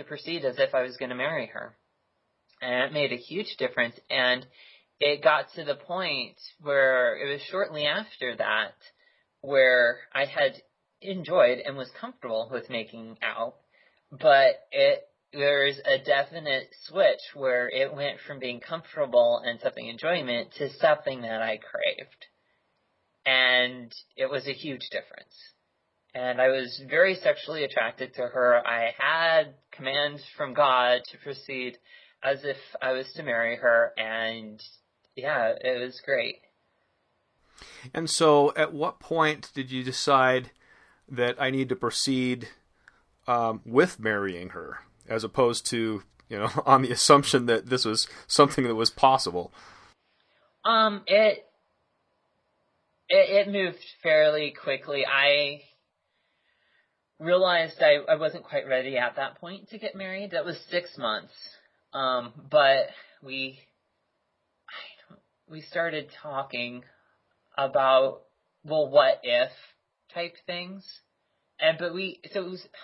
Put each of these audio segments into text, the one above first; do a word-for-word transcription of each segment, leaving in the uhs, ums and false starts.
proceed as if I was going to marry her. And it made a huge difference. And it got to the point where it was shortly after that where I had enjoyed and was comfortable with making out, but it there's a definite switch where it went from being comfortable and something enjoyment to something that I craved. And it was a huge difference. And I was very sexually attracted to her. I had commands from God to proceed as if I was to marry her, and yeah, it was great. And so at what point did you decide that I need to proceed um, with marrying her, as opposed to, you know, on the assumption that this was something that was possible? Um, it, it, it moved fairly quickly. I realized I, I wasn't quite ready at that point to get married. That was six months. Um, but we, I don't, we started talking about, well, what if type things. And, but we, so it was,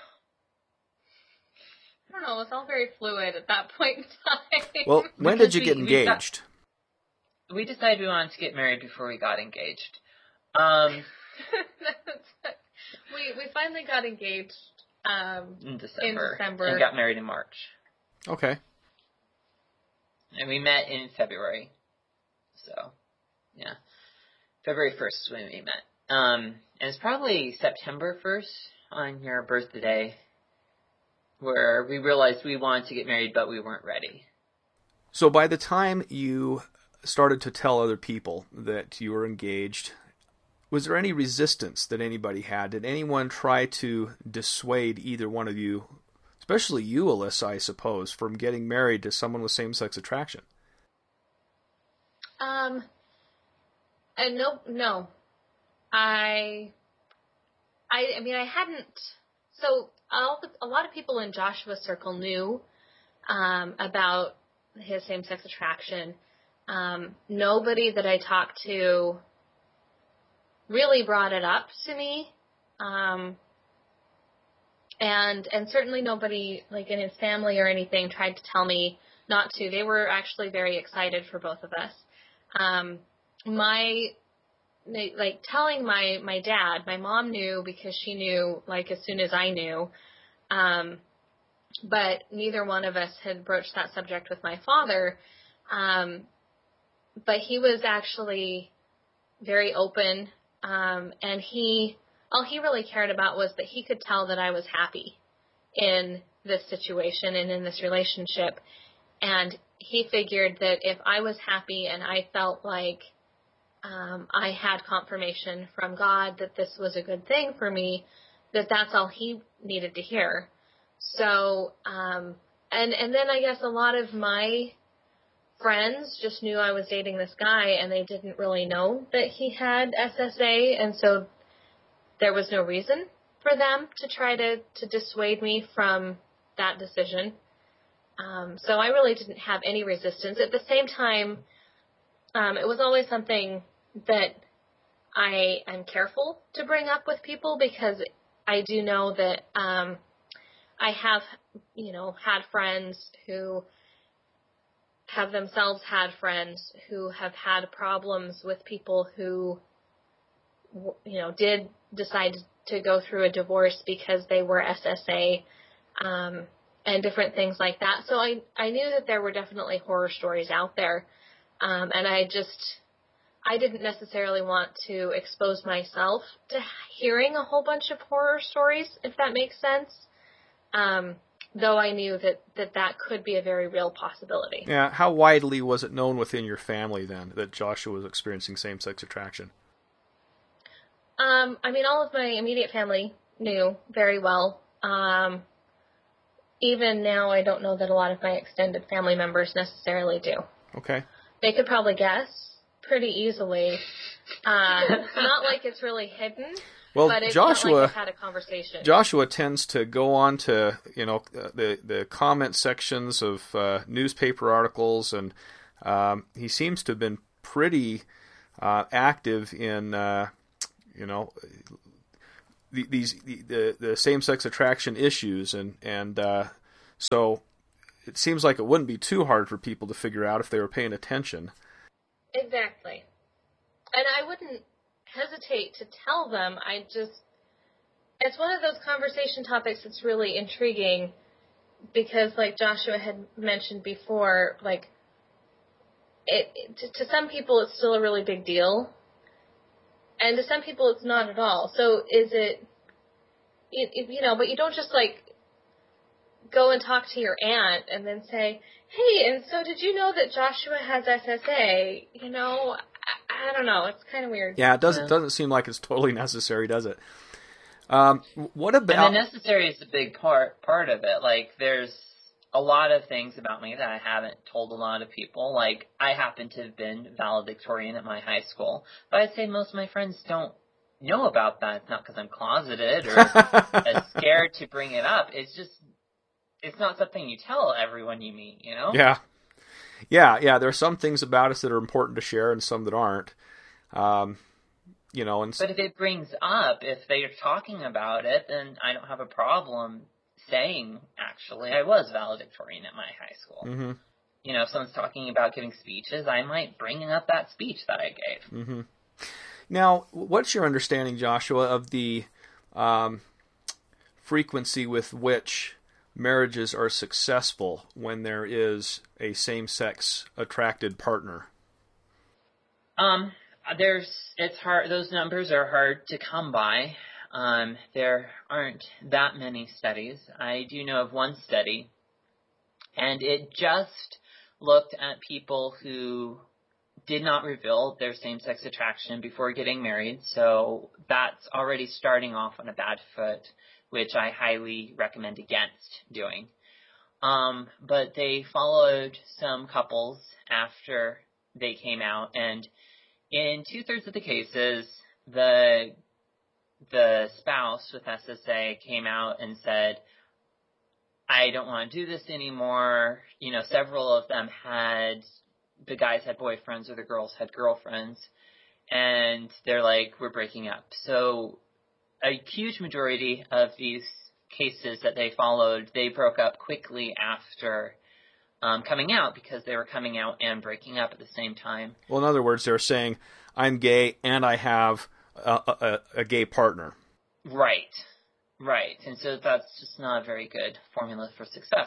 I don't know, it was all very fluid at that point in time. Well, when did you we, get we engaged? Got, we decided we wanted to get married before we got engaged. Um, we, we finally got engaged, um, in December. In December. And got married in March. Okay. And we met in February. So, yeah. February first is when we met. Um, and it's probably September first on your birthday where we realized we wanted to get married, but we weren't ready. So by the time you started to tell other people that you were engaged, was there any resistance that anybody had? Did anyone try to dissuade either one of you, especially you, Alyssa, I suppose, from getting married to someone with same-sex attraction? Um, and no, no. I, I, I mean, I hadn't, so all the, a lot of people in Joshua's circle knew, um, about his same-sex attraction. Um, nobody that I talked to really brought it up to me. Um, and, and certainly nobody, like, in his family or anything tried to tell me not to. They were actually very excited for both of us. Um, my, like, telling my, my dad, my mom knew because she knew, like, as soon as I knew, um, but neither one of us had broached that subject with my father, um, but he was actually very open, um, and he, all he really cared about was that he could tell that I was happy in this situation and in this relationship, and he figured that if I was happy and I felt like um, I had confirmation from God that this was a good thing for me, that that's all he needed to hear. So, um, and and then I guess a lot of my friends just knew I was dating this guy, and they didn't really know that he had S S A, and so there was no reason for them to try to, to dissuade me from that decision. Um, so I really didn't have any resistance. At the same time, um, it was always something that I am careful to bring up with people, because I do know that um, I have, you know, had friends who have themselves had friends who have had problems with people who, you know, did decide to go through a divorce because they were S S A, um, and different things like that. So I, I knew that there were definitely horror stories out there. Um, and I just, I didn't necessarily want to expose myself to hearing a whole bunch of horror stories, if that makes sense. Um, though I knew that, that that could be a very real possibility. Yeah. How widely was it known within your family then that Joshua was experiencing same-sex attraction? Um, I mean, all of my immediate family knew very well. Um, even now, I don't know that a lot of my extended family members necessarily do. Okay. They could probably guess pretty easily. Uh, not like it's really hidden. Well, but it's Joshua, not like I've had a conversation. Joshua tends to go on to, you know, the the comment sections of uh, newspaper articles, and um, he seems to have been pretty uh, active in, uh, you know, the, these the, the, the same-sex attraction issues, and and uh, So it seems like it wouldn't be too hard for people to figure out if they were paying attention. Exactly. And I wouldn't hesitate to tell them. I just, it's one of those conversation topics that's really intriguing because, like Joshua had mentioned before, like, it, it to, to some people it's still a really big deal. And to some people it's not at all. So is it, you, you know, but you don't just, like, go and talk to your aunt and then say, hey, and so did you know that Joshua has S S A? You know, I, I don't know. It's kind of weird. Yeah, it doesn't, doesn't seem like it's totally necessary, does it? Um, what about... And the necessary is a big part, part of it. Like, there's a lot of things about me that I haven't told a lot of people. Like, I happen to have been valedictorian at my high school, but I'd say most of my friends don't know about that. It's not because I'm closeted or as scared to bring it up. It's just, it's not something you tell everyone you meet, you know? Yeah. Yeah, yeah. There are some things about us that are important to share and some that aren't. Um, you know, and... But if it brings up, if they're talking about it, then I don't have a problem saying, actually, I was valedictorian at my high school. Mm-hmm. You know, if someone's talking about giving speeches, I might bring up that speech that I gave. Mm-hmm. Now, what's your understanding, Joshua, of the um, frequency with which marriages are successful when there is a same-sex attracted partner? Um, there's, it's hard, those numbers are hard to come by. Um, there aren't that many studies. I do know of one study, and it just looked at people who did not reveal their same-sex attraction before getting married, so that's already starting off on a bad foot, which I highly recommend against doing. Um, but they followed some couples after they came out, and in two-thirds of the cases, the the spouse with S S A came out and said, I don't want to do this anymore. You know, several of them had, the guys had boyfriends or the girls had girlfriends, and they're like, we're breaking up. So a huge majority of these cases that they followed, they broke up quickly after um, coming out because they were coming out and breaking up at the same time. Well, in other words, they're saying, I'm gay and I have a, a, a gay partner. Right, right. And so that's just not a very good formula for success.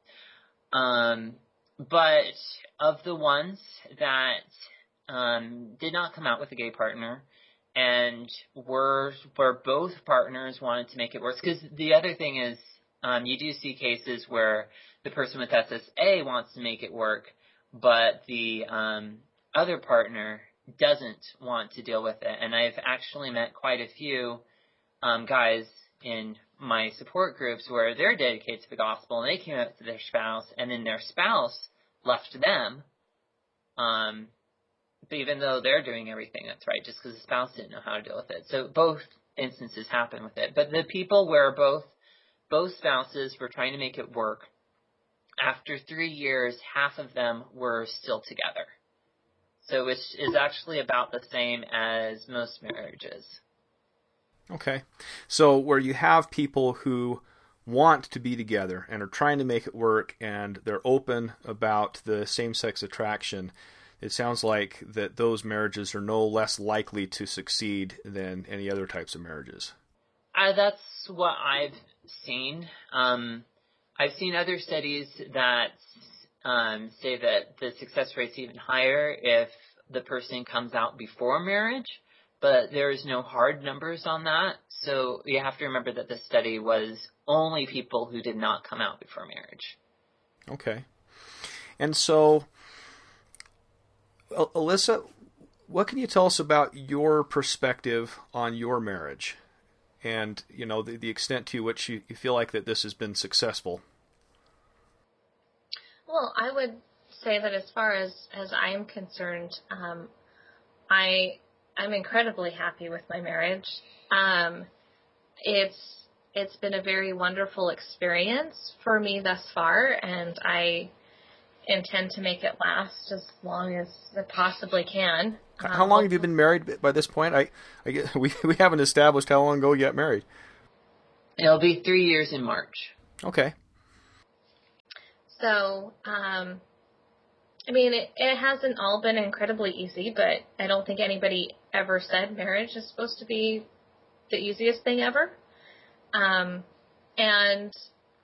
Um, but of the ones that um, did not come out with a gay partner, and were where both partners wanted to make it worse. Because the other thing is, um, you do see cases where the person with S S A wants to make it work, but the um, other partner doesn't want to deal with it. And I've actually met quite a few um, guys in my support groups where they're dedicated to the gospel, and they came out to their spouse, and then their spouse left them. Um, But even though they're doing everything that's right, just because the spouse didn't know how to deal with it. So both instances happen with it. But the people where both both spouses were trying to make it work, after three years, half of them were still together. So which is actually about the same as most marriages. Okay. So where you have people who want to be together and are trying to make it work, and they're open about the same-sex attraction, it sounds like that those marriages are no less likely to succeed than any other types of marriages. Uh, that's what I've seen. Um, I've seen other studies that um, say that the success rate's even higher if the person comes out before marriage, but there is no hard numbers on that. So you have to remember that this study was only people who did not come out before marriage. Okay. And so, Alyssa, what can you tell us about your perspective on your marriage and, you know, the, the extent to which you, you feel like that this has been successful? Well, I would say that as far as, as I'm concerned, um, I, I'm incredibly happy with my marriage. Um, it's, it's been a very wonderful experience for me thus far, and I intend to make it last as long as it possibly can. How long have you been married by this point? I, I get, we we haven't established how long ago you got married. It'll be three years in March. Okay. so, um, I mean, it, it hasn't all been incredibly easy, but I don't think anybody ever said marriage is supposed to be the easiest thing ever. Um, and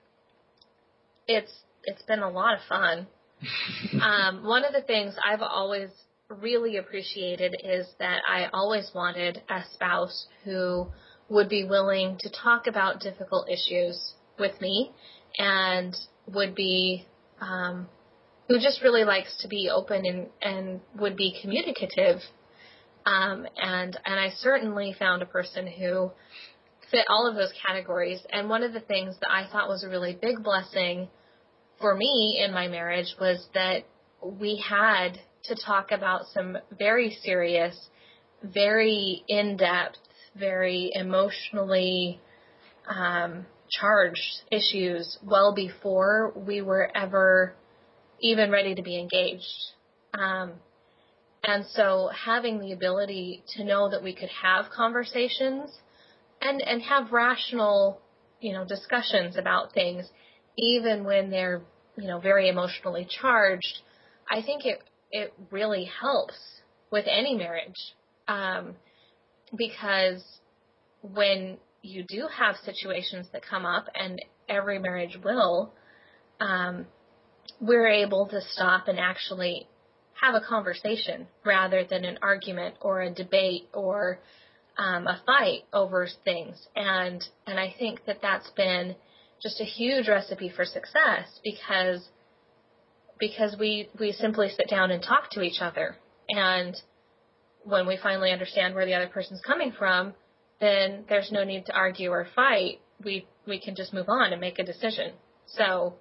it's it's been a lot of fun. um, one of the things I've always really appreciated is that I always wanted a spouse who would be willing to talk about difficult issues with me and would be um, who just really likes to be open and, and would be communicative. Um, and and I certainly found a person who fit all of those categories. And one of the things that I thought was a really big blessing for me in my marriage was that we had to talk about some very serious, very in-depth, very emotionally um, charged issues well before we were ever even ready to be engaged. Um, and so having the ability to know that we could have conversations and, and have rational, you know, discussions about things, even when they're, you know, very emotionally charged, I think it, it really helps with any marriage. Um, because when you do have situations that come up, and every marriage will, um, we're able to stop and actually have a conversation rather than an argument or a debate or um, a fight over things. And and I think that that's been just a huge recipe for success because because we, we simply sit down and talk to each other. And when we finally understand where the other person's coming from, then there's no need to argue or fight. We we can just move on and make a decision. So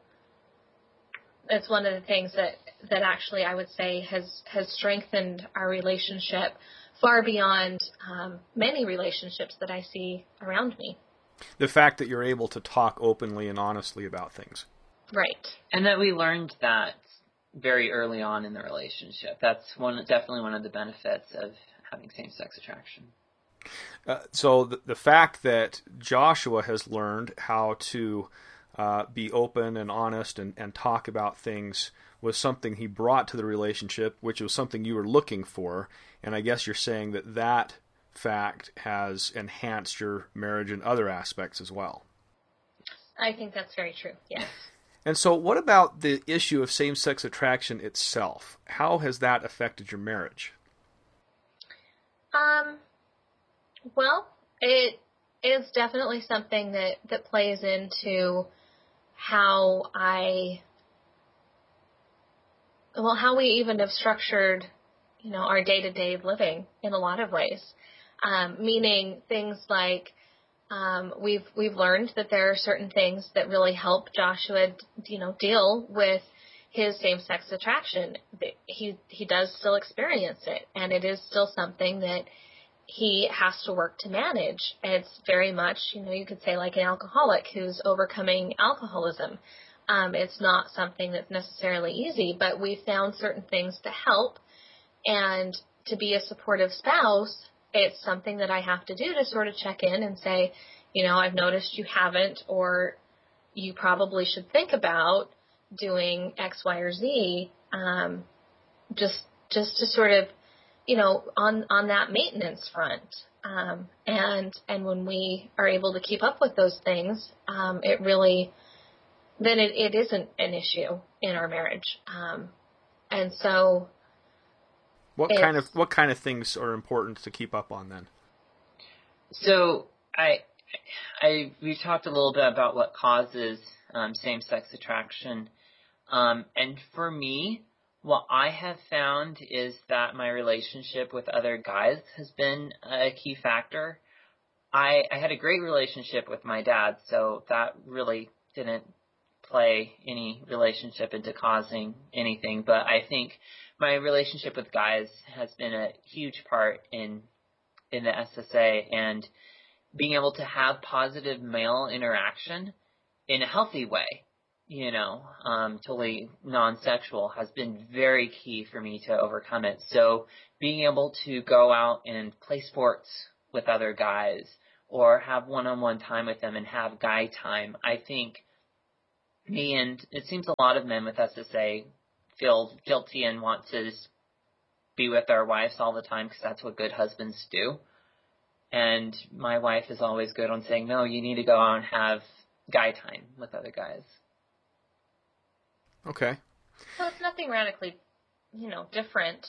it's one of the things that, that actually I would say has, has strengthened our relationship far beyond um, many relationships that I see around me. The fact that you're able to talk openly and honestly about things. Right. And that we learned that very early on in the relationship. That's one definitely one of the benefits of having same-sex attraction. Uh, so the, the fact that Joshua has learned how to uh, be open and honest and, and talk about things was something he brought to the relationship, which was something you were looking for. And I guess you're saying that that fact has enhanced your marriage in other aspects as well. I think that's very true, yes. And so what about the issue of same-sex attraction itself? How has that affected your marriage? Um, well, it is definitely something that, that plays into how I, well, how we even have structured, you know, our day-to-day living in a lot of ways. Um, meaning things like um, we've we've learned that there are certain things that really help Joshua, you know, deal with his same-sex attraction. He he does still experience it, and it is still something that he has to work to manage. It's very much, you know, you could say like an alcoholic who's overcoming alcoholism. Um, it's not something that's necessarily easy, but we found certain things to help. And to be a supportive spouse, it's something that I have to do to sort of check in and say, you know, I've noticed you haven't, or you probably should think about doing X, Y, or Z, um, just just to sort of, you know, on, on that maintenance front. Um, and and when we are able to keep up with those things, um, it really, then it, it isn't an issue in our marriage. Um, and so... What kind of what kind of things are important to keep up on then? So I, I we've talked a little bit about what causes um, same-sex attraction, um, and for me, what I have found is that my relationship with other guys has been a key factor. I, I had a great relationship with my dad, so that really didn't play any relationship into causing anything, but I think my relationship with guys has been a huge part in in the S S A, and being able to have positive male interaction in a healthy way, you know, um, totally non-sexual, has been very key for me to overcome it. So being able to go out and play sports with other guys or have one-on-one time with them and have guy time, I think me and it seems a lot of men with S S A feel guilty and want to just be with our wives all the time because that's what good husbands do. And my wife is always good on saying, no, you need to go out and have guy time with other guys. Okay. Well, it's nothing radically, you know, different.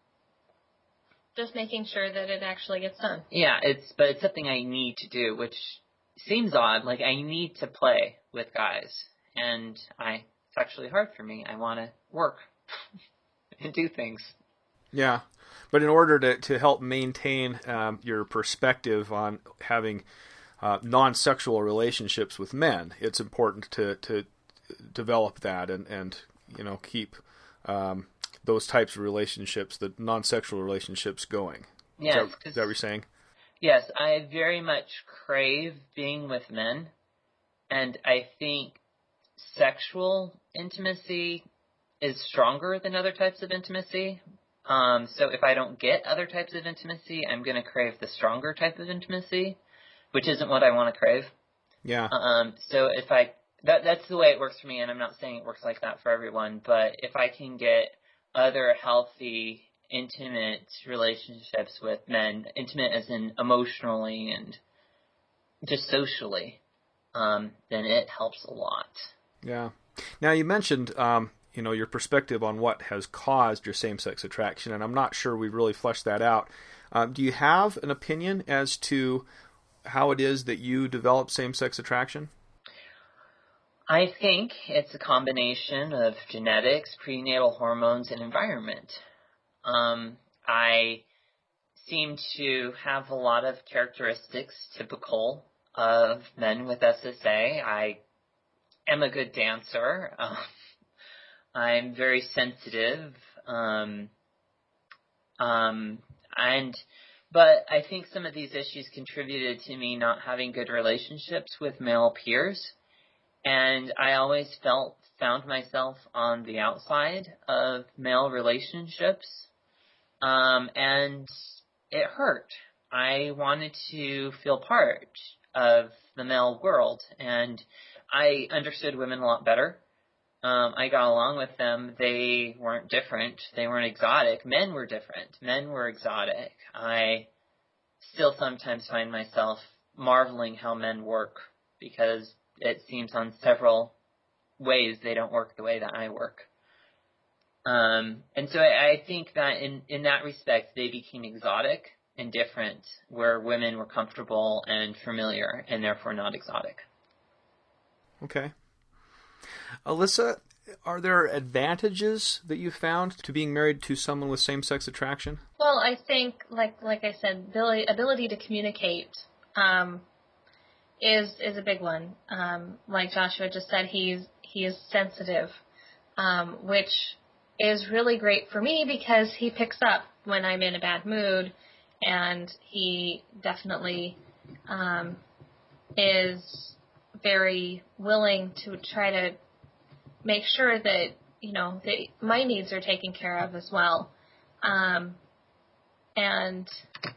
Just making sure that it actually gets done. Yeah, it's but it's something I need to do, which seems odd. Like, I need to play with guys, and I it's actually hard for me. I want to work and do things. Yeah, but in order to, to help maintain um, your perspective on having uh, non-sexual relationships with men, it's important to, to develop that and, and you know keep um, those types of relationships, the non-sexual relationships, going. Yes, is that, is that what you're saying? Yes, I very much crave being with men, and I think sexual intimacy is stronger than other types of intimacy. Um, so if I don't get other types of intimacy, I'm going to crave the stronger type of intimacy, which isn't what I want to crave. Yeah. Um, so if I, that, that's the way it works for me, and I'm not saying it works like that for everyone, but if I can get other healthy, intimate relationships with men, intimate as in emotionally and just socially, um, then it helps a lot. Yeah. Now, you mentioned, um, you know, your perspective on what has caused your same-sex attraction, and I'm not sure we've really fleshed that out. Um, do you have an opinion as to how it is that you develop same-sex attraction? I think it's a combination of genetics, prenatal hormones, and environment. Um, I seem to have a lot of characteristics typical of men with S S A. I am a good dancer. Um, I'm very sensitive, um, um, and but I think some of these issues contributed to me not having good relationships with male peers, and I always felt found myself on the outside of male relationships, um, and it hurt. I wanted to feel part of the male world, and I understood women a lot better. Um, I got along with them. They weren't different. They weren't exotic. Men were different. Men were exotic. I still sometimes find myself marveling how men work because it seems on several ways they don't work the way that I work. Um, and so I, I think that in, in that respect, they became exotic and different, where women were comfortable and familiar and therefore not exotic. Okay. Alyssa, are there advantages that you found to being married to someone with same-sex attraction? Well, I think, like like I said, ability, ability to communicate um, is is a big one. Um, like Joshua just said, he's he is sensitive, um, which is really great for me because he picks up when I'm in a bad mood, and he definitely um, is very willing to try to make sure that, you know, that my needs are taken care of as well. Um, and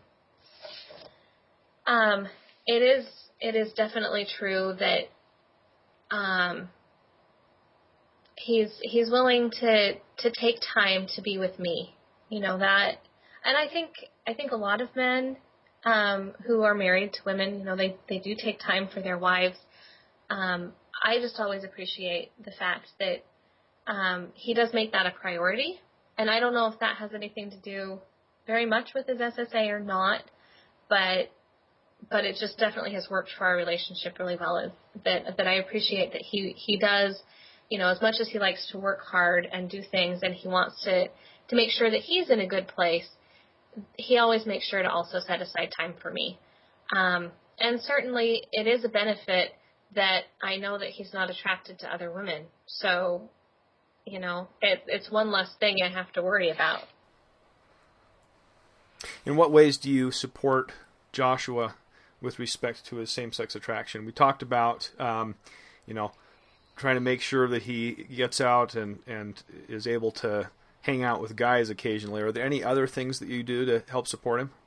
um, it is it is definitely true that um, he's he's willing to to take time to be with me. You know that, and I think I think a lot of men um, who are married to women, you know, they they do take time for their wives. Um, I just always appreciate the fact that um, he does make that a priority, and I don't know if that has anything to do very much with his S S A or not, but but it just definitely has worked for our relationship really well. That that I appreciate that he he does, you know, as much as he likes to work hard and do things, and he wants to to make sure that he's in a good place, he always makes sure to also set aside time for me. Um, and certainly it is a benefit that I know that he's not attracted to other women. So, you know, it, it's one less thing I have to worry about. In what ways do you support Joshua with respect to his same-sex attraction? We talked about, um, you know, trying to make sure that he gets out and, and is able to hang out with guys occasionally. Are there any other things that you do to help support him?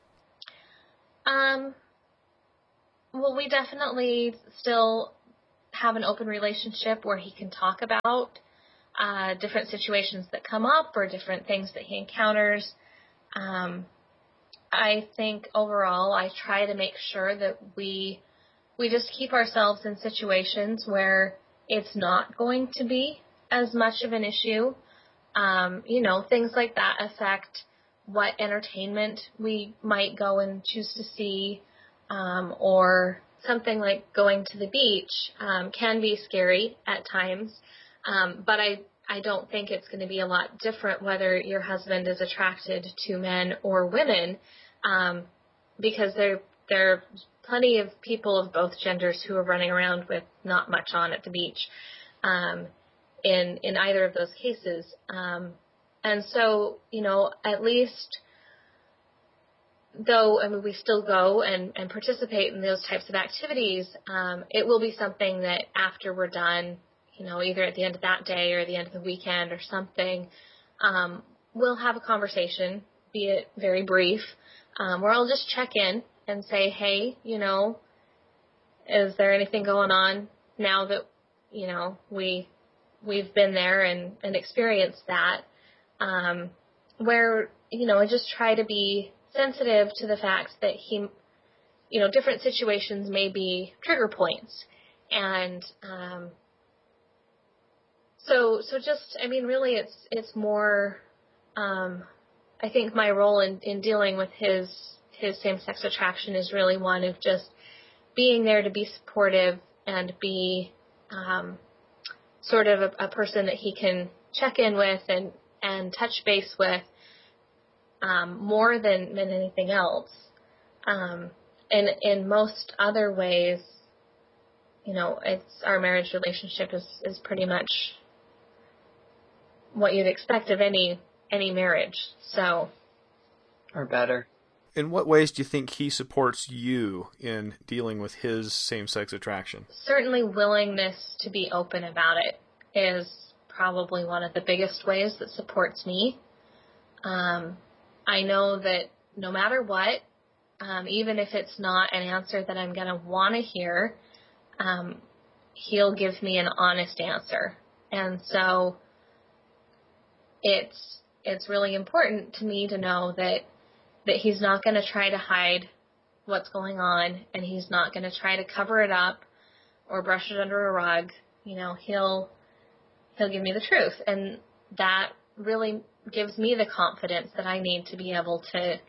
Um... Well, we definitely still have an open relationship where he can talk about uh, different situations that come up or different things that he encounters. Um, I think overall I try to make sure that we we just keep ourselves in situations where it's not going to be as much of an issue. Um, you know, things like that affect what entertainment we might go and choose to see, um, or something like going to the beach um, can be scary at times, um, but I, I don't think it's going to be a lot different whether your husband is attracted to men or women, um, because there there are plenty of people of both genders who are running around with not much on at the beach um, in in either of those cases. Um, and so, you know, at least though, I mean, we still go and, and participate in those types of activities, um, it will be something that after we're done, you know, either at the end of that day or the end of the weekend or something, um, we'll have a conversation, be it very brief, um, where I'll just check in and say, hey, you know, is there anything going on now that, you know, we, we've been there and, and experienced that, um, where, you know, I just try to be sensitive to the fact that he, you know, different situations may be trigger points. And, um, so, so just, I mean, really it's, it's more, um, I think my role in, in dealing with his, his same-sex attraction is really one of just being there to be supportive and be, um, sort of a, a person that he can check in with and, and touch base with, um, more than, than anything else. Um, and in most other ways, you know, it's, our marriage relationship is, is pretty much what you'd expect of any, any marriage. So. Or better. In what ways do you think he supports you in dealing with his same-sex attraction? Certainly willingness to be open about it is probably one of the biggest ways that supports me. Um, I know that no matter what, um, even if it's not an answer that I'm going to want to hear, um, he'll give me an honest answer. And so it's, it's really important to me to know that, that he's not going to try to hide what's going on, and he's not going to try to cover it up or brush it under a rug. You know, he'll, he'll give me the truth. And that really gives me the confidence that I need to be able to,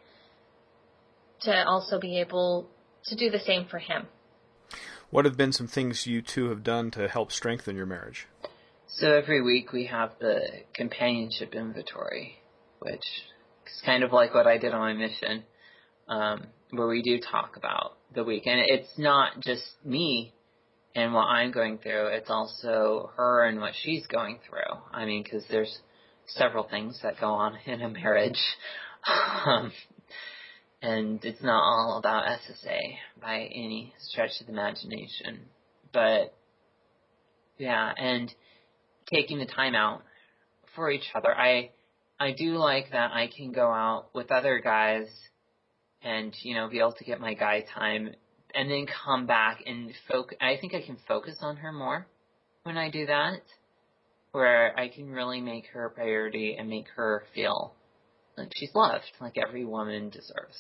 to also be able to do the same for him. What have been some things you two have done to help strengthen your marriage? So every week we have the companionship inventory, which is kind of like what I did on my mission, um, where we do talk about the week. And it's not just me and what I'm going through, it's also her and what she's going through. I mean, because there's several things that go on in a marriage. Um, and it's not all about S S A by any stretch of the imagination. But, yeah, and taking the time out for each other. I I do like that I can go out with other guys and, you know, be able to get my guy time and then come back and focus. I think I can focus on her more when I do that, where I can really make her a priority and make her feel like she's loved, like every woman deserves.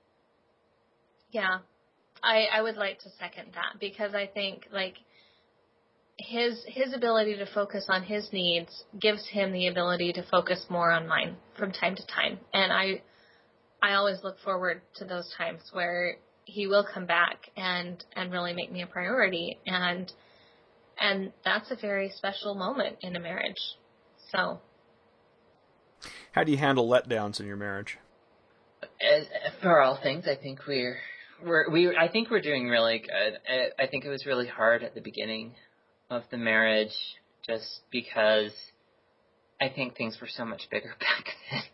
Yeah, I, I would like to second that, because I think, like, his his ability to focus on his needs gives him the ability to focus more on mine from time to time. And I I always look forward to those times where he will come back and, and really make me a priority. And and that's a very special moment in a marriage. So. How do you handle letdowns in your marriage? As, for all things, I think we're, we're we I think we're doing really good. I, I think it was really hard at the beginning of the marriage, just because I think things were so much bigger back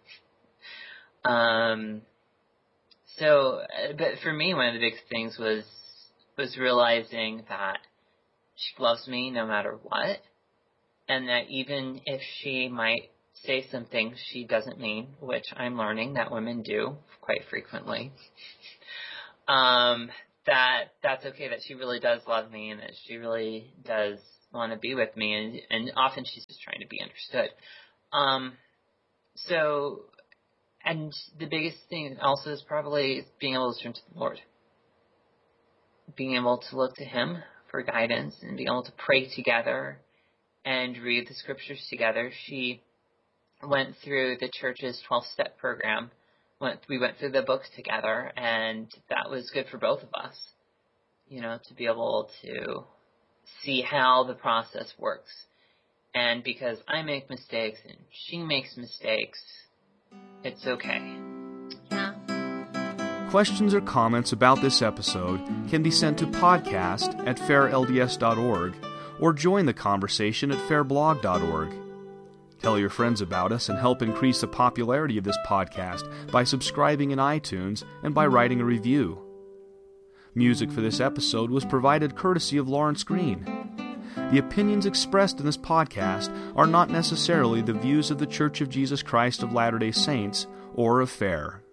then. um, so, but for me, one of the big things was was realizing that she loves me no matter what, and that even if she might say something she doesn't mean, which I'm learning that women do quite frequently, um, that that's okay, that she really does love me and that she really does want to be with me, and and often she's just trying to be understood. Um, so, and the biggest thing also is probably being able to turn to the Lord. Being able to look to Him for guidance and being able to pray together and read the scriptures together. She went through the church's twelve-step program. Went, we went through the books together, and that was good for both of us, you know, to be able to see how the process works. And because I make mistakes and she makes mistakes, it's okay. Yeah. Questions or comments about this episode can be sent to podcast at fair l d s dot org or join the conversation at fair blog dot org. Tell your friends about us and help increase the popularity of this podcast by subscribing in iTunes and by writing a review. Music for this episode was provided courtesy of Lawrence Green. The opinions expressed in this podcast are not necessarily the views of the Church of Jesus Christ of Latter-day Saints or of FAIR.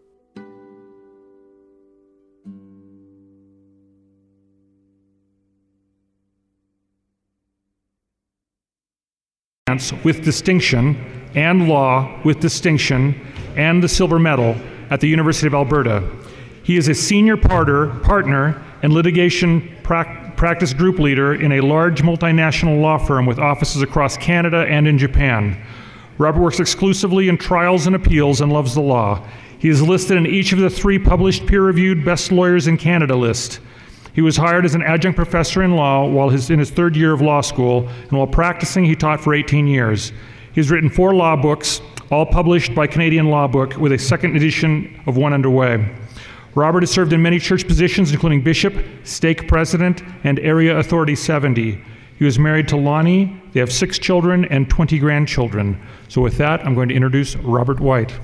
With distinction, and law with distinction, and the silver medal at the University of Alberta. He is a senior partner, partner and litigation pra- practice group leader in a large multinational law firm with offices across Canada and in Japan. Robert works exclusively in trials and appeals and loves the law. He is listed in each of the three published peer-reviewed Best Lawyers in Canada list. He was hired as an adjunct professor in law while his, in his third year of law school, and while practicing, he taught for eighteen years. He's written four law books, all published by Canadian Law Book, with a second edition of one underway. Robert has served in many church positions, including bishop, stake president, and area authority seventy. He was married to Lonnie. They have six children and twenty grandchildren. So with that, I'm going to introduce Robert White.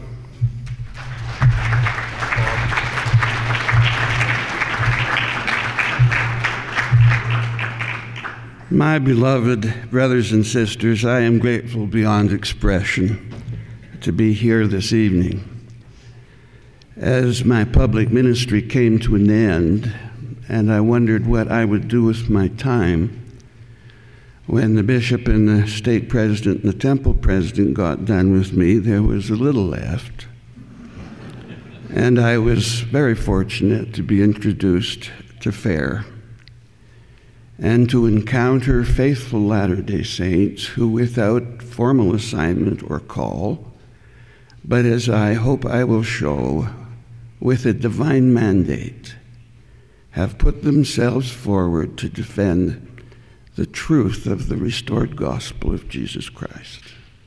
My beloved brothers and sisters, I am grateful beyond expression to be here this evening. As my public ministry came to an end, and I wondered what I would do with my time, when the bishop and the stake president and the temple president got done with me, there was a little left. And I was very fortunate to be introduced to FAIR, and to encounter faithful Latter-day Saints who, without formal assignment or call, but as I hope I will show, with a divine mandate, have put themselves forward to defend the truth of the restored gospel of Jesus Christ.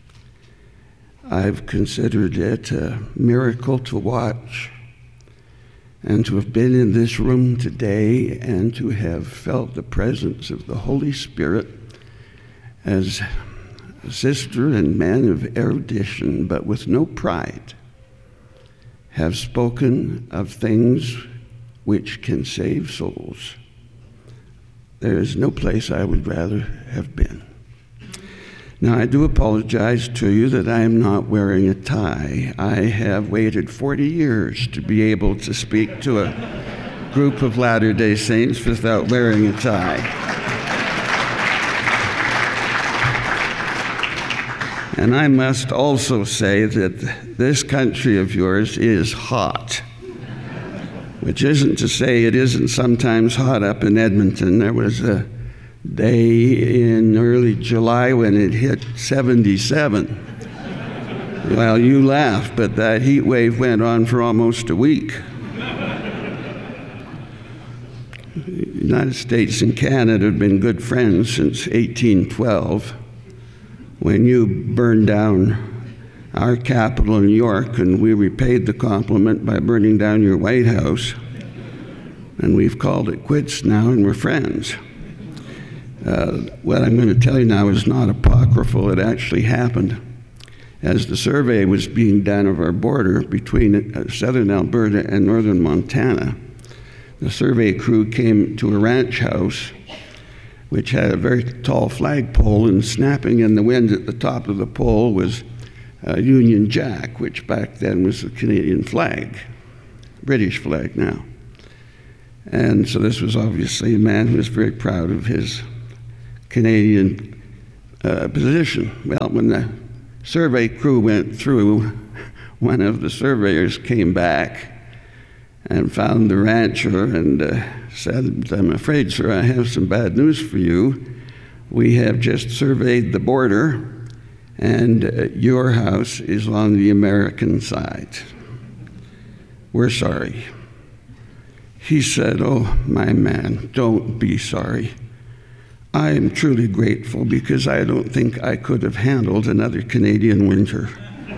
I've considered it a miracle to watch, and to have been in this room today and to have felt the presence of the Holy Spirit as a sister and man of erudition, but with no pride, have spoken of things which can save souls. There is no place I would rather have been. Now, I do apologize to you that I am not wearing a tie. I have waited forty years to be able to speak to a group of Latter-day Saints without wearing a tie. And I must also say that this country of yours is hot, which isn't to say it isn't sometimes hot up in Edmonton. There was a day in early July when it hit seventy-seven. Well, you laugh, but that heat wave went on for almost a week. The United States and Canada have been good friends since eighteen twelve, when you burned down our capital, New York, and we repaid the compliment by burning down your White House. And we've called it quits now, and we're friends. Uh, what I'm going to tell you now is not apocryphal. It actually happened. As the survey was being done of our border between uh, southern Alberta and northern Montana, the survey crew came to a ranch house which had a very tall flagpole, and snapping in the wind at the top of the pole was a Union Jack, which back then was the Canadian flag, British flag now. And so this was obviously a man who was very proud of his Canadian uh, position. Well, when the survey crew went through, one of the surveyors came back and found the rancher and uh, said, "I'm afraid, sir, I have some bad news for you. We have just surveyed the border, and uh, your house is on the American side. We're sorry." He said, "Oh, my man, don't be sorry. I am truly grateful because I don't think I could have handled another Canadian winter."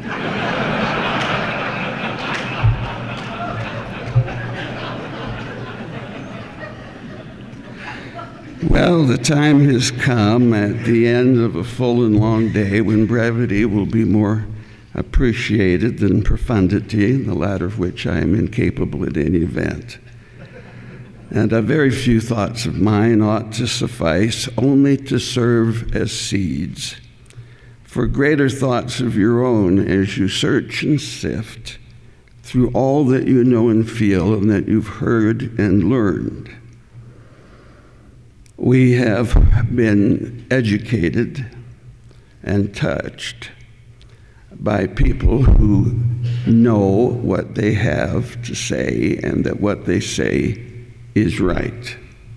Well, the time has come at the end of a full and long day when brevity will be more appreciated than profundity, the latter of which I am incapable at any event. And a very few thoughts of mine ought to suffice only to serve as seeds for greater thoughts of your own as you search and sift through all that you know and feel and that you've heard and learned. We have been educated and touched by people who know what they have to say and that what they say is right.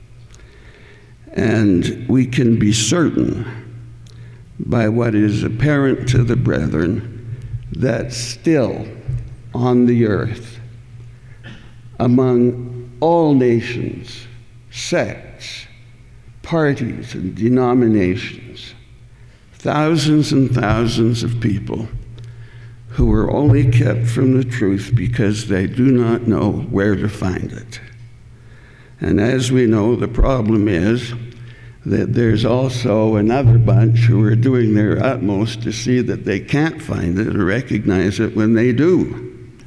And we can be certain by what is apparent to the brethren that still on the earth, among all nations, sects, parties, and denominations, thousands and thousands of people who are only kept from the truth because they do not know where to find it. And as we know, the problem is that there's also another bunch who are doing their utmost to see that they can't find it or recognize it when they do.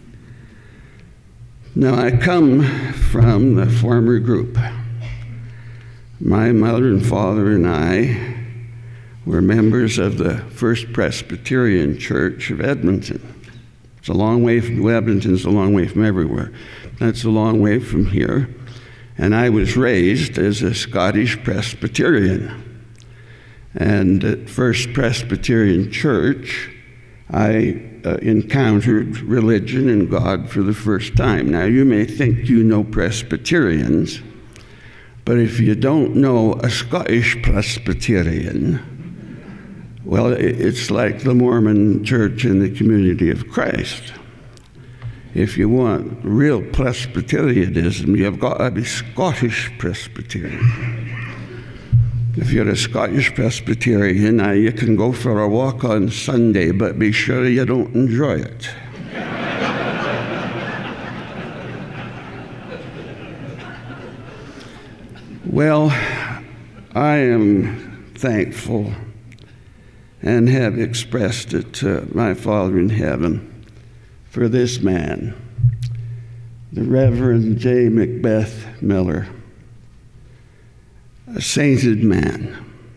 Now, I come from the former group. My mother and father and I were members of the First Presbyterian Church of Edmonton. It's a long way from Edmonton's a long way from everywhere. That's a long way from here. And I was raised as a Scottish Presbyterian. And at First Presbyterian Church, I uh, encountered religion and God for the first time. Now, you may think you know Presbyterians, but if you don't know a Scottish Presbyterian, well, it's like the Mormon Church in the Community of Christ. If you want real Presbyterianism, you've got to be Scottish Presbyterian. If you're a Scottish Presbyterian, now you can go for a walk on Sunday, but be sure you don't enjoy it. Well, I am thankful and have expressed it to my Father in heaven for this man, the Reverend J. Macbeth Miller, a sainted man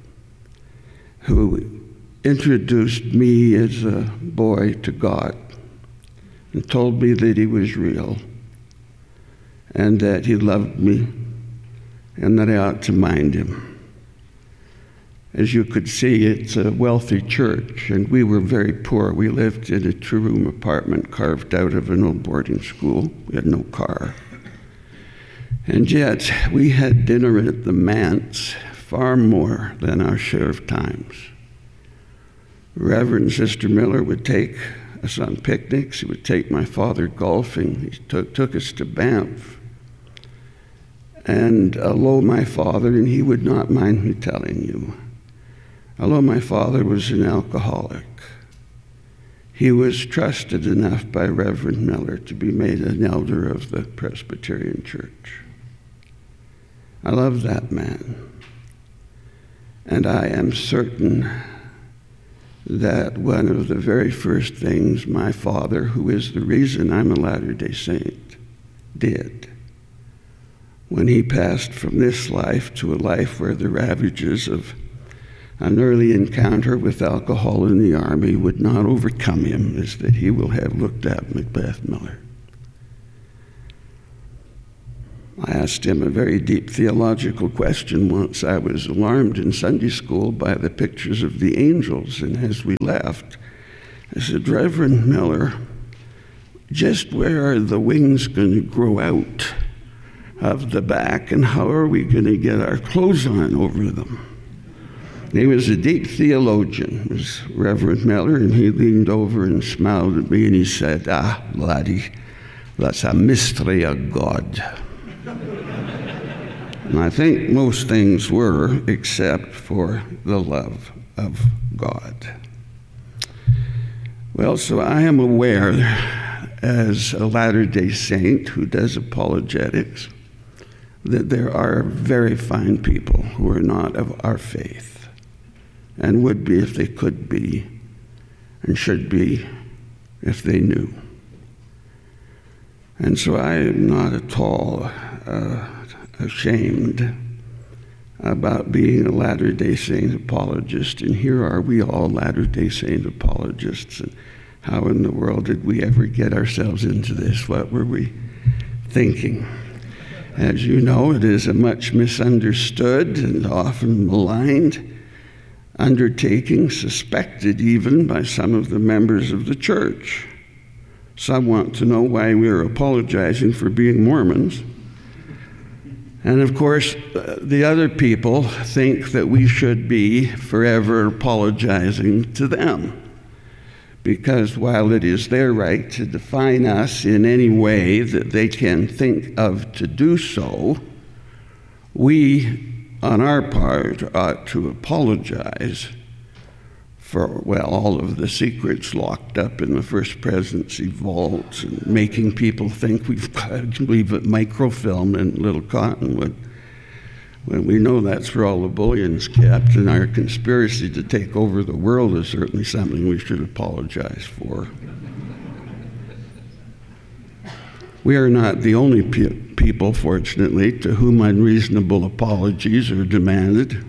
who introduced me as a boy to God and told me that he was real and that he loved me and that I ought to mind him. As you could see, it's a wealthy church, and we were very poor. We lived in a two-room apartment carved out of an old boarding school. We had no car. And yet, we had dinner at the manse far more than our share of times. Reverend Sister Miller would take us on picnics. He would take my father golfing. He took, took us to Banff. And although my father, and he would not mind me telling you, although my father was an alcoholic, he was trusted enough by Reverend Miller to be made an elder of the Presbyterian Church. I love that man. And I am certain that one of the very first things my father, who is the reason I'm a Latter-day Saint, did when he passed from this life to a life where the ravages of an early encounter with alcohol in the army would not overcome him, is that he will have looked at Macbeth Miller. I asked him a very deep theological question once. I was alarmed in Sunday school by the pictures of the angels, and as we left, I said, Reverend Miller, just where are the wings going to grow out of the back, and how are we going to get our clothes on over them? He was a deep theologian, was Reverend Miller, and he leaned over and smiled at me and he said, ah, laddie, that's a mystery of God. And I think most things were, except for the love of God. Well, so I am aware, as a Latter-day Saint who does apologetics, that there are very fine people who are not of our faith, and would be if they could be, and should be if they knew. And so I am not at all uh, ashamed about being a Latter-day Saint apologist, and here are we all Latter-day Saint apologists, and how in the world did we ever get ourselves into this? What were we thinking? As you know, it is a much misunderstood and often maligned undertaking, suspected even by some of the members of the church. Some want to know why we are apologizing for being Mormons. And of course, uh, the other people think that we should be forever apologizing to them. Because while it is their right to define us in any way that they can think of to do so, we, on our part, ought to apologize for, well, all of the secrets locked up in the First Presidency vaults and making people think we've got to leave it microfilm in Little Cottonwood, when we know that's where all the bullion's kept, and our conspiracy to take over the world is certainly something we should apologize for. We are not the only pe- people, fortunately, to whom unreasonable apologies are demanded.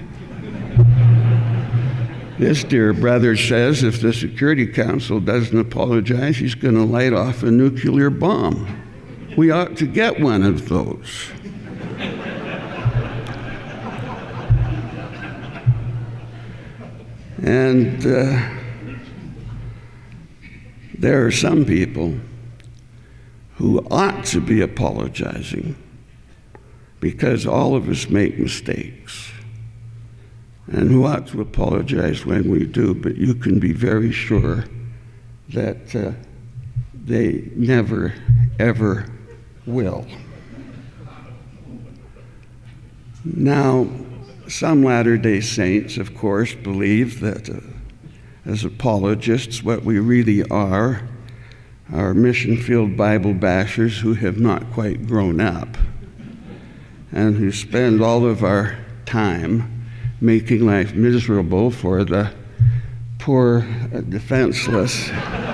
This dear brother says if the Security Council doesn't apologize, he's going to light off a nuclear bomb. We ought to get one of those. And uh, there are some people who ought to be apologizing because all of us make mistakes, and who ought to apologize when we do, but you can be very sure that uh, they never, ever will. Now, some Latter-day Saints, of course, believe that uh, as apologists, what we really are are mission field Bible bashers who have not quite grown up and who spend all of our time making life miserable for the poor, uh, defenseless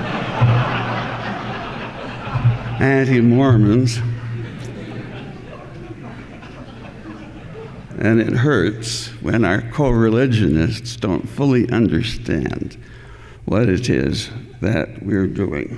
anti-Mormons. And it hurts when our co-religionists don't fully understand what it is that we're doing.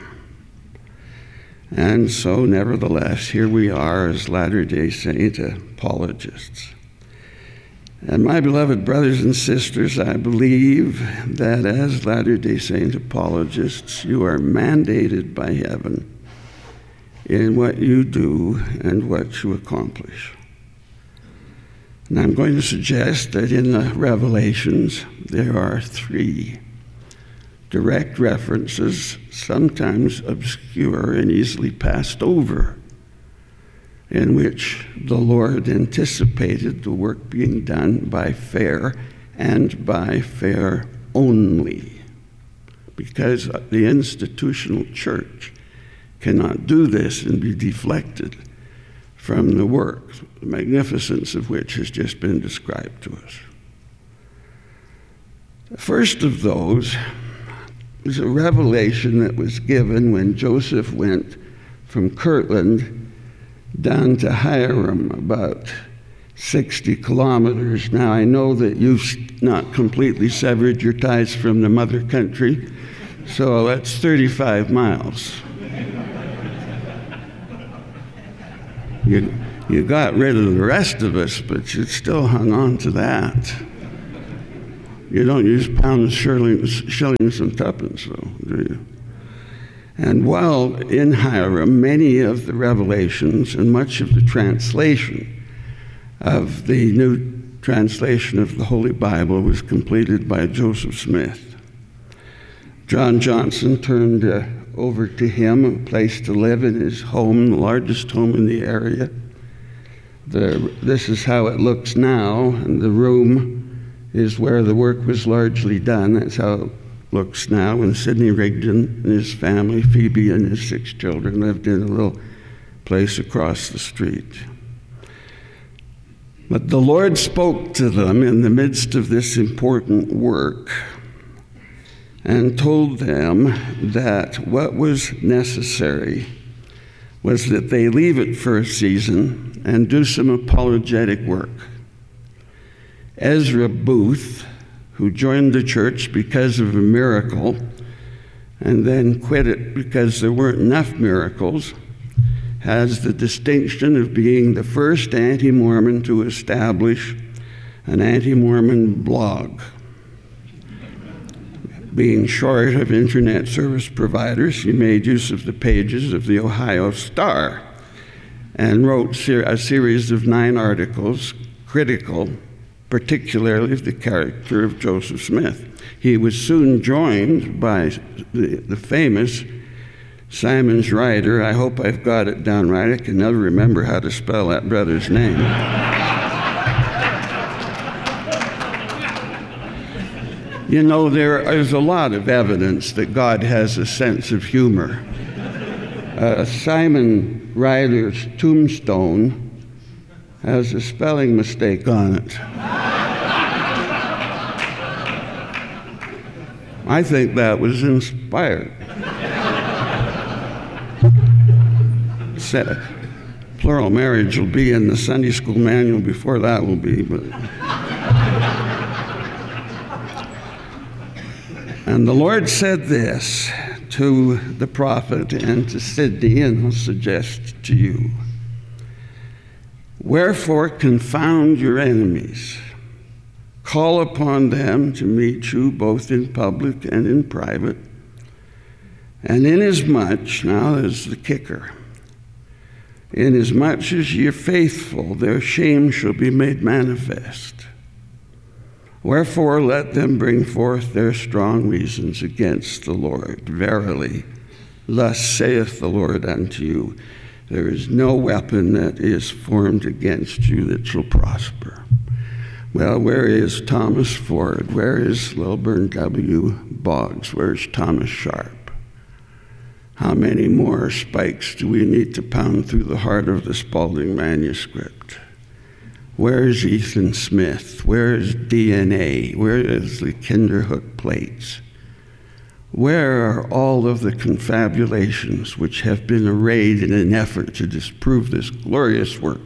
And so, nevertheless, here we are as Latter-day Saint apologists. And my beloved brothers and sisters, I believe that as Latter-day Saint apologists, you are mandated by heaven in what you do and what you accomplish. And I'm going to suggest that in the Revelations, there are three direct references, sometimes obscure and easily passed over, in which the Lord anticipated the work being done by fair and by fair only, because the institutional church cannot do this and be deflected from the work, the magnificence of which has just been described to us. The first of those is a revelation that was given when Joseph went from Kirtland down to Hiram, about sixty kilometers. Now, I know that you've not completely severed your ties from the mother country, so that's thirty-five miles. You, You got rid of the rest of us, but you still hung on to that. You don't use pounds, shillings, shillings and tuppence, though, do you? And while in Hiram, many of the revelations and much of the translation of the New Translation of the Holy Bible was completed by Joseph Smith, John Johnson turned uh, over to him a place to live in his home, the largest home in the area. The, this is how it looks now, and the room is where the work was largely done. That's how it looks now. And Sidney Rigdon and his family, Phoebe and his six children, lived in a little place across the street. But the Lord spoke to them in the midst of this important work and told them that what was necessary was that they leave it for a season and do some apologetic work. Ezra Booth, who joined the church because of a miracle and then quit it because there weren't enough miracles, has the distinction of being the first anti-Mormon to establish an anti-Mormon blog. Being short of internet service providers, he made use of the pages of the Ohio Star and wrote ser- a series of nine articles critical, particularly of the character of Joseph Smith. He was soon joined by the, the famous Simon Schreider. I hope I've got it down right. I can never remember how to spell that brother's name. You know, there is a lot of evidence that God has a sense of humor. Uh, Simon Ryder's tombstone has a spelling mistake on it. I think that was inspired. Said, plural marriage will be in the Sunday school manual before that will be, but... And the Lord said this to the prophet and to Sidney, and I'll suggest to you. Wherefore confound your enemies. Call upon them to meet you both in public and in private. And inasmuch, now there's the kicker, inasmuch as ye are faithful, their shame shall be made manifest. Wherefore let them bring forth their strong reasons against the Lord. Verily, thus saith the Lord unto you, there is no weapon that is formed against you that shall prosper. Well, where is Thomas Ford? Where is Lilburn W. Boggs? Where's Thomas Sharp? How many more spikes do we need to pound through the heart of the Spalding manuscript? Where is Ethan Smith? Where is D N A? Where is the Kinderhook plates? Where are all of the confabulations which have been arrayed in an effort to disprove this glorious work?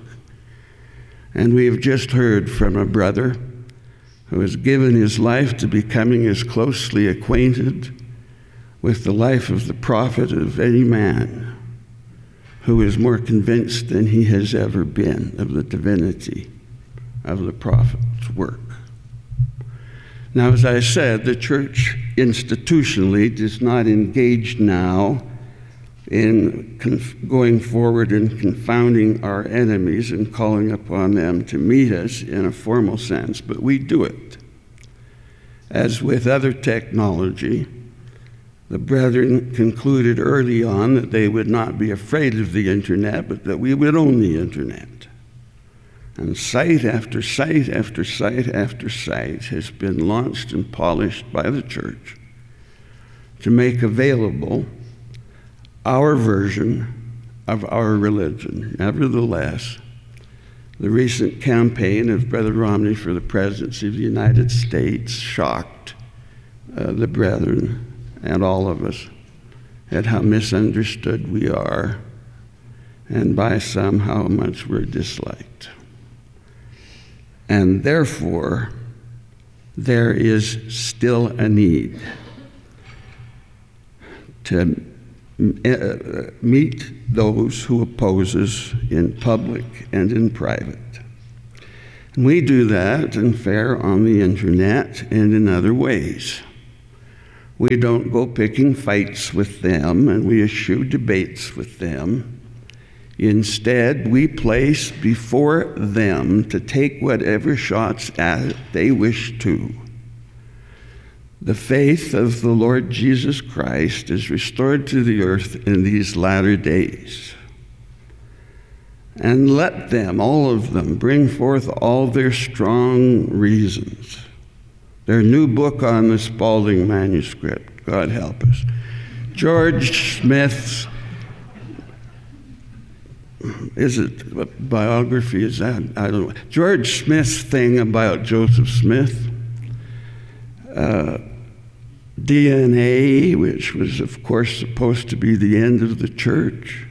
And we have just heard from a brother who has given his life to becoming as closely acquainted with the life of the prophet of any man, who is more convinced than he has ever been of the divinity of the prophet's work. Now, as I said, the church institutionally does not engage now in conf- going forward and confounding our enemies and calling upon them to meet us in a formal sense, but we do it. As with other technology, the brethren concluded early on that they would not be afraid of the internet, but that we would own the internet. And site after site after site after site has been launched and polished by the church to make available our version of our religion. Nevertheless, the recent campaign of Brother Romney for the presidency of the United States shocked uh, the brethren and all of us at how misunderstood we are, and by some how much we're disliked. And therefore, there is still a need to uh, meet those who oppose us in public and in private. And we do that in fair on the internet and in other ways. We don't go picking fights with them and we eschew debates with them. Instead, we place before them to take whatever shots at it they wish to. The faith of the Lord Jesus Christ is restored to the earth in these latter days. And let them, all of them, bring forth all their strong reasons. Their new book on the Spalding manuscript, God help us. George Smith's, is it a biography? Is that? I don't know. George Smith's thing about Joseph Smith. Uh, D N A, which was, of course, supposed to be the end of the church.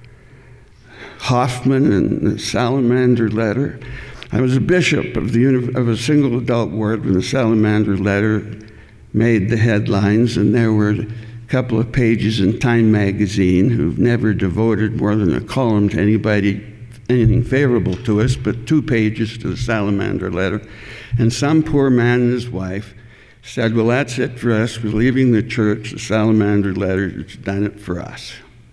Hoffman and the Salamander Letter. I was a bishop of, the, of a single adult ward when the Salamander Letter made the headlines, and there were a couple of pages in Time magazine who've never devoted more than a column to anybody, anything favorable to us, but two pages to the Salamander Letter. And some poor man and his wife said, well, that's it for us. We're leaving the church. The Salamander Letter has done it for us.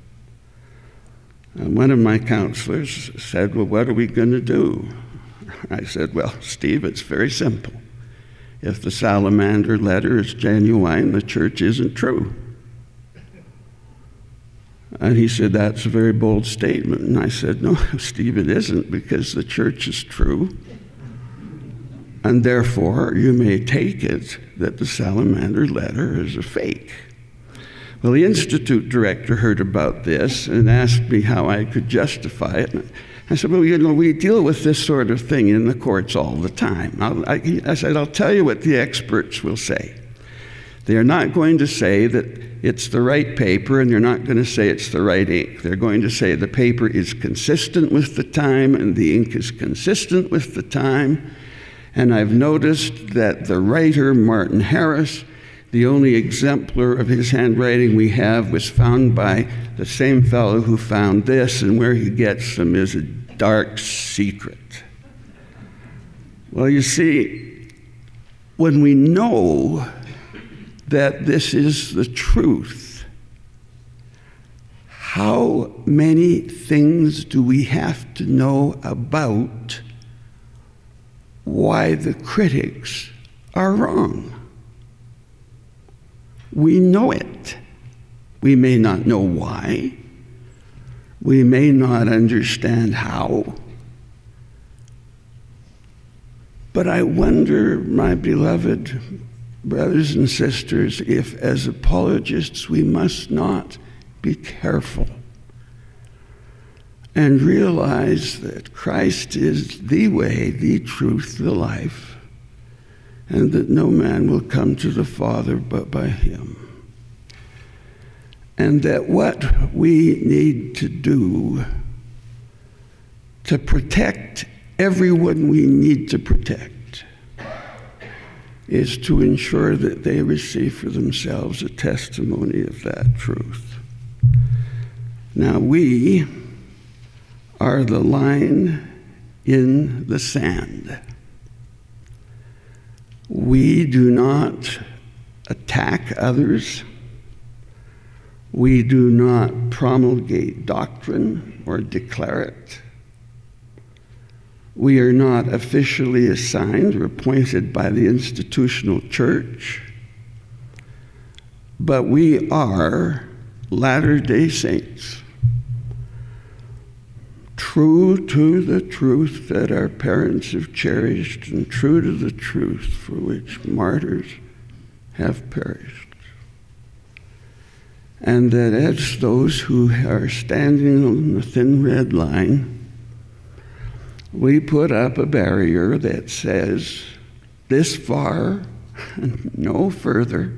And one of my counselors said, well, what are we going to do? I said, well, Steve, it's very simple. If the Salamander Letter is genuine, the church isn't true. And he said, that's a very bold statement. And I said, no, Steve, it isn't, because the church is true. And therefore, you may take it that the Salamander Letter is a fake. Well, the Institute director heard about this and asked me how I could justify it. And I said, well, you know, we deal with this sort of thing in the courts all the time. I, I said, I'll tell you what the experts will say. They are not going to say that it's the right paper, and they're not going to say it's the right ink. They're going to say the paper is consistent with the time and the ink is consistent with the time. And I've noticed that the writer, Martin Harris, the only exemplar of his handwriting we have was found by the same fellow who found this, and where he gets them is a dark secret. Well, you see, when we know that this is the truth, how many things do we have to know about why the critics are wrong? We know it. We may not know why. We may not understand how. But I wonder, my beloved brothers and sisters, if as apologists we must not be careful and realize that Christ is the way, the truth, the life, and that no man will come to the Father but by him. And that what we need to do to protect everyone we need to protect is to ensure that they receive for themselves a testimony of that truth. Now, we are the line in the sand. We do not attack others. We do not promulgate doctrine or declare it. We are not officially assigned or appointed by the institutional church, but we are Latter-day Saints, true to the truth that our parents have cherished and true to the truth for which martyrs have perished. And that as those who are standing on the thin red line, we put up a barrier that says, this far and no further.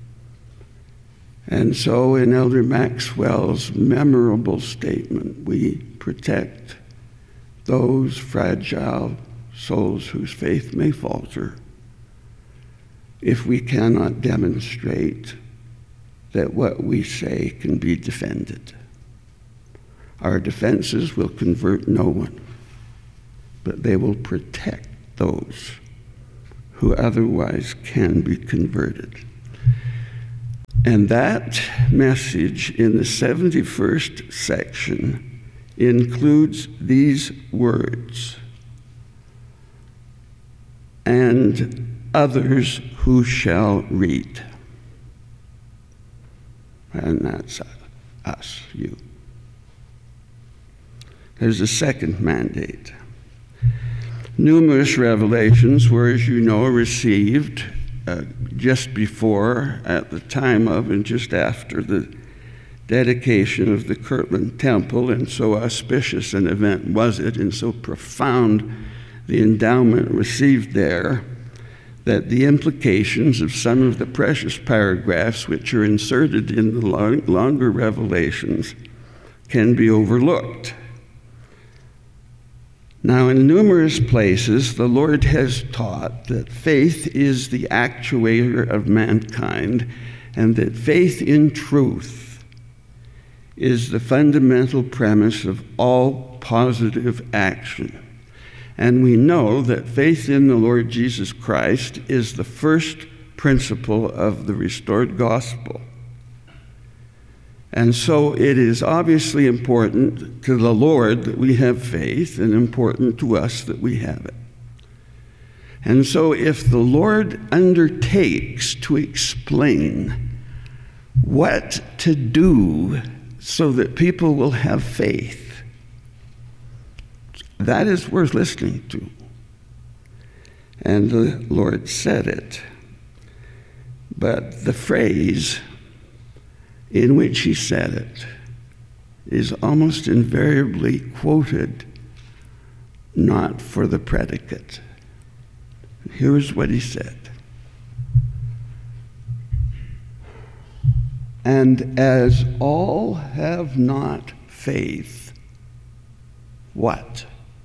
And so in Elder Maxwell's memorable statement, we protect those fragile souls whose faith may falter if we cannot demonstrate that what we say can be defended. Our defenses will convert no one, but they will protect those who otherwise can be converted. And that message in the seventy-first section includes these words: and others who shall read. And that's us, you. There's a second mandate. Numerous revelations were, as you know, received uh, just before, at the time of, and just after the dedication of the Kirtland Temple, and so auspicious an event was it, and so profound the endowment received there, that the implications of some of the precious paragraphs which are inserted in the long, longer revelations can be overlooked. Now, in numerous places, the Lord has taught that faith is the actuator of mankind, and that faith in truth is the fundamental premise of all positive action. And we know that faith in the Lord Jesus Christ is the first principle of the restored gospel. And so it is obviously important to the Lord that we have faith, and important to us that we have it. And so if the Lord undertakes to explain what to do so that people will have faith, that is worth listening to. And the Lord said it. But the phrase in which he said it is almost invariably quoted not for the predicate. Here's what he said. And as all have not faith, what?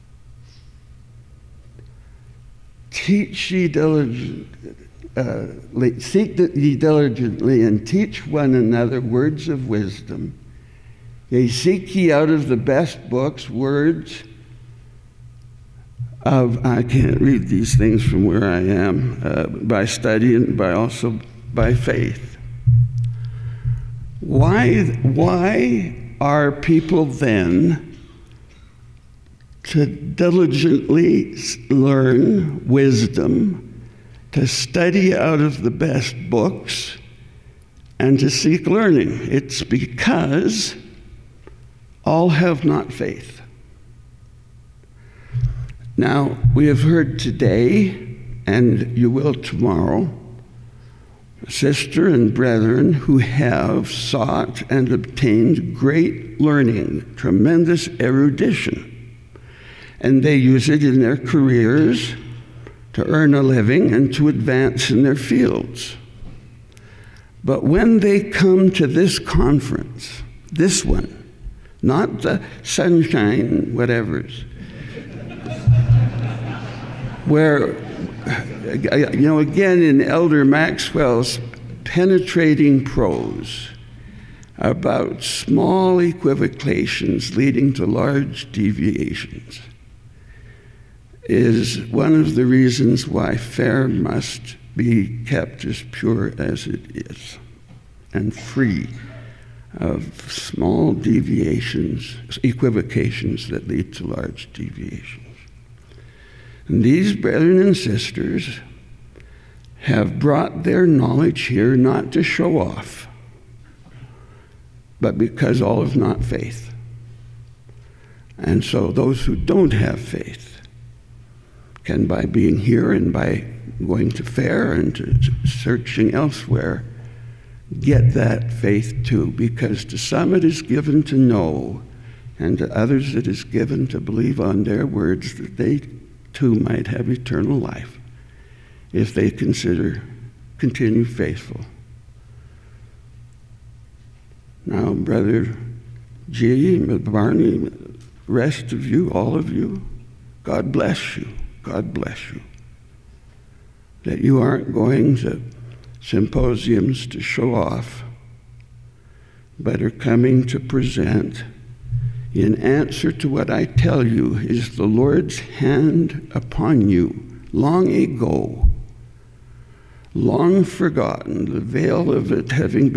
Teach ye diligently. Uh, seek ye diligently and teach one another words of wisdom. Yea, seek ye out of the best books words of, I can't read these things from where I am, uh, by study and by also by faith. Why, why are people then to diligently learn wisdom, to study out of the best books, and to seek learning? It's because all have not faith. Now, we have heard today, and you will tomorrow, sister and brethren who have sought and obtained great learning, tremendous erudition, and they use it in their careers to earn a living and to advance in their fields. But when they come to this conference, this one, not the sunshine whatevers, where, you know, again in Elder Maxwell's penetrating prose about small equivocations leading to large deviations, is one of the reasons why fare must be kept as pure as it is, and free of small deviations, equivocations that lead to large deviations. And these brethren and sisters have brought their knowledge here not to show off, but because all have not faith. And so those who don't have faith can, by being here and by going to fare and to searching elsewhere, get that faith too, because to some it is given to know, and to others it is given to believe on their words, that they too might have eternal life if they consider, continue faithful. Now, Brother G, Barney, rest of you, all of you, God bless you. God bless you. That you aren't going to symposiums to show off, but are coming to present, in answer to what I tell you, is the Lord's hand upon you long ago, long forgotten, the veil of it having been